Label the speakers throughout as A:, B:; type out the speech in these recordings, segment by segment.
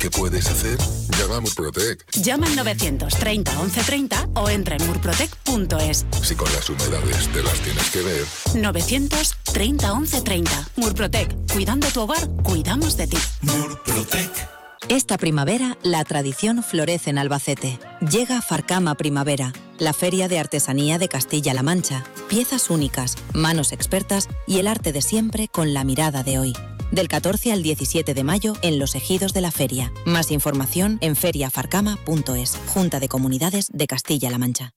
A: ¿Qué puedes hacer? Llama a Murprotec.
B: Llama al 930 1130 o entra en murprotec.es.
A: Si con las humedades te las tienes que ver.
B: 930 1130. Murprotec. Cuidando tu hogar, cuidamos de ti.
C: Murprotec.
D: Esta primavera, la tradición florece en Albacete. Llega Farcama Primavera, la feria de artesanía de Castilla-La Mancha. Piezas únicas, manos expertas y el arte de siempre con la mirada de hoy. Del 14 al 17 de mayo en los ejidos de la feria. Más información en feriafarcama.es. Junta de Comunidades de Castilla-La Mancha.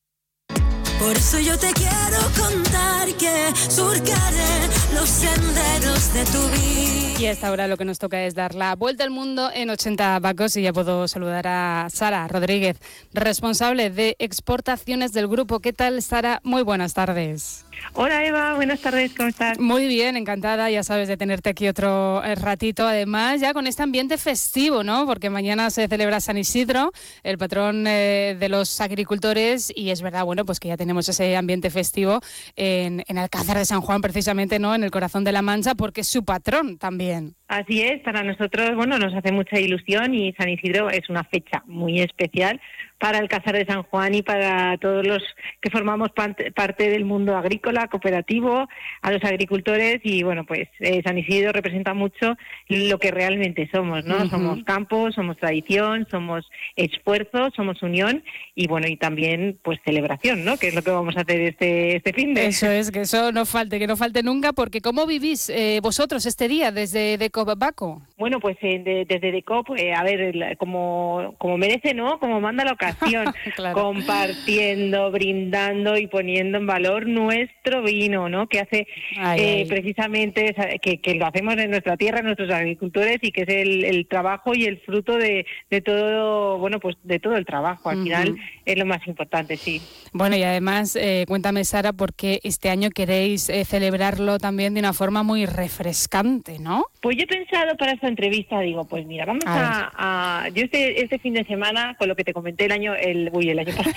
E: Por eso yo te quiero contar que surcaré los senderos de tu vida.
F: Y a esta hora lo que nos toca es dar la vuelta al mundo en 80 Bacos y ya puedo saludar a Sara Rodríguez, responsable de exportaciones del grupo. ¿Qué tal, Sara? Muy buenas tardes.
G: Hola Eva, buenas tardes, ¿cómo estás?
F: Muy bien, encantada, ya sabes, de tenerte aquí otro ratito, además ya con este ambiente festivo, ¿no? Porque mañana se celebra San Isidro, el patrón de los agricultores, y es verdad, bueno, pues que ya tenemos ese ambiente festivo en Alcázar de San Juan, precisamente, ¿no? En el corazón de la Mancha, porque es su patrón también.
G: Así es, para nosotros, bueno, nos hace mucha ilusión y San Isidro es una fecha muy especial para Alcázar de San Juan y para todos los que formamos parte del mundo agrícola, cooperativo, a los agricultores, y bueno, pues San Isidro representa mucho lo que realmente somos, ¿no? Uh-huh. Somos campo, somos tradición, somos esfuerzo, somos unión y bueno, y también pues celebración, ¿no? Que es lo que vamos a hacer este fin de...
F: Eso es, que eso no falte, que no falte nunca, porque ¿cómo vivís vosotros este día desde Decop Baco?
G: Bueno, pues desde Decop, a ver, como merece, ¿no? Como manda la ocasión, claro. Compartiendo, brindando y poniendo en valor nuestro vino, ¿no? Que hace precisamente que lo hacemos en nuestra tierra, nuestros agricultores, y que es el trabajo y el fruto de todo, bueno, pues de todo el trabajo. Al final es lo más importante, sí.
F: Bueno, y además, cuéntame, Sara, porque este año queréis celebrarlo también de una forma muy refrescante, ¿no?
G: Pues yo he pensado para esta entrevista, digo, pues mira, vamos a yo este fin de semana, con lo que te comenté el año pasado.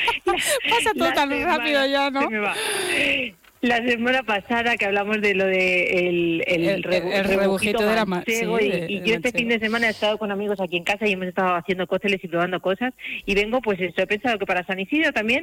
F: Pasa todo tan rápido ya, ¿no?
G: Se me va. La semana pasada que hablamos de lo de el rebujito de la manchego, y yo este fin de semana he estado con amigos aquí en casa y hemos estado haciendo cócteles y probando cosas, y vengo, pues eso, he pensado que para San Isidro también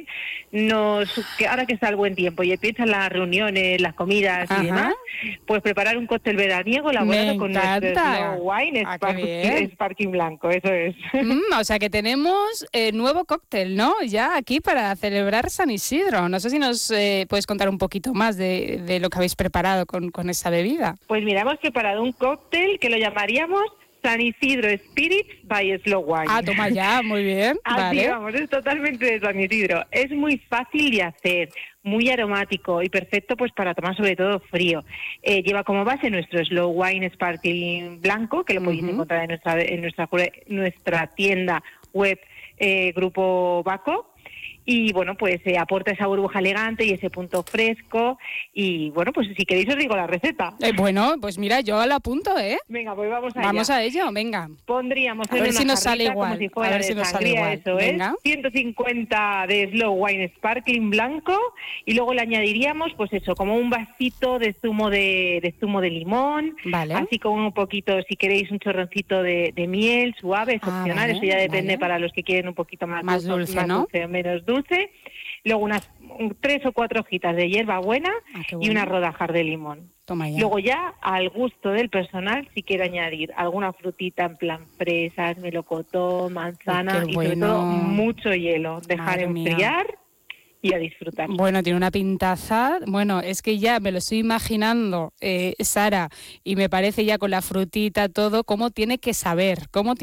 G: que ahora que está el buen tiempo y empiezan las reuniones, las comidas y demás, pues preparar un cóctel veraniego elaborado con nuestro Slow Wine Sparkling Blanco, eso es.
F: O sea que tenemos nuevo cóctel, ¿no? Ya aquí para celebrar San Isidro. No sé si nos puedes contar un poquito más de lo que habéis preparado con esa bebida.
G: Pues mira, hemos preparado un cóctel que lo llamaríamos San Isidro Spirits by Slow Wine.
F: Ah, toma ya, muy bien.
G: Así
F: vale.
G: Vamos, es totalmente de San Isidro. Es muy fácil de hacer, muy aromático y perfecto pues para tomar sobre todo frío. Lleva como base nuestro Slow Wine Sparkling Blanco, que lo podéis encontrar en nuestra tienda web Grupo Baco. Y bueno, pues aporta esa burbuja elegante y ese punto fresco. Y bueno, pues si queréis os digo la receta.
F: Bueno, pues mira, yo la apunto, ¿eh?
G: Venga, pues vamos allá.
F: Vamos a ello, venga.
G: Pondríamos
F: a ver si nos sale
G: igual. Como si fuera
F: a ver si nos sale igual.
G: Eso venga. Es 150 de Slow Wine Sparkling Blanco, y luego le añadiríamos, pues eso, como un vasito de zumo de limón.
F: Vale.
G: Así como un poquito, si queréis, un chorroncito de miel suave, es opcional. Vale, eso ya depende para los que quieren un poquito más
F: dulce, ¿no?
G: Dulce o menos dulce. Luego unas 3 o 4 hojitas de hierbabuena y unas rodajas de limón.
F: Toma ya.
G: Luego ya, al gusto del personal, si quiere añadir alguna frutita en plan fresas, melocotón, manzana y sobre todo mucho hielo. Dejar enfriar y a disfrutar.
F: Bueno, tiene una pintaza. Bueno, es que ya me lo estoy imaginando, Sara, y me parece ya con la frutita todo, cómo tiene que saber.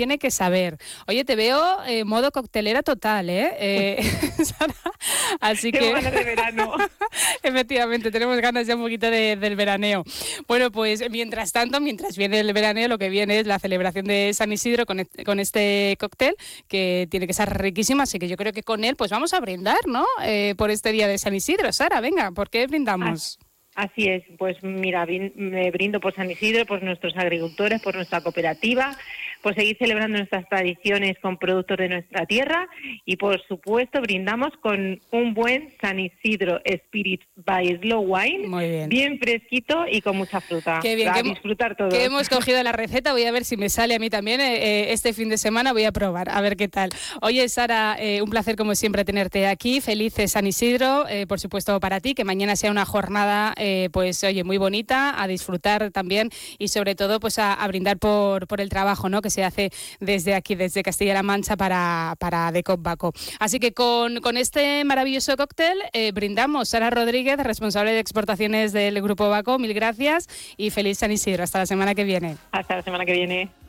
F: Oye, te veo modo coctelera total, Sara. Así
G: tengo
F: que
G: ganas de verano.
F: Efectivamente, tenemos ganas ya un poquito del veraneo. Bueno, pues mientras viene el veraneo, lo que viene es la celebración de San Isidro con este cóctel, que tiene que ser riquísimo, así que yo creo que con él pues vamos a brindar, ¿no? Por este día de San Isidro. Sara, venga, ¿por qué brindamos?
G: Así es, pues mira, me brindo por San Isidro, por nuestros agricultores, por nuestra cooperativa, por seguir celebrando nuestras tradiciones con productos de nuestra tierra y, por supuesto, brindamos con un buen San Isidro Spirit by Slow Wine, bien fresquito y con mucha fruta.
F: Qué bien,
G: para disfrutar todo.
F: Que hemos cogido la receta, voy a ver si me sale a mí también este fin de semana, voy a probar, a ver qué tal. Oye, Sara, un placer como siempre tenerte aquí, feliz San Isidro, por supuesto para ti, que mañana sea una jornada pues oye, muy bonita, a disfrutar también y sobre todo pues a brindar por el trabajo, ¿no?, que se hace desde aquí, desde Castilla-La Mancha para Decop Baco. Así que con este maravilloso cóctel brindamos. Sara Rodríguez, responsable de exportaciones del Grupo Baco, mil gracias y feliz San Isidro. Hasta la semana que viene.
G: Hasta la semana que viene.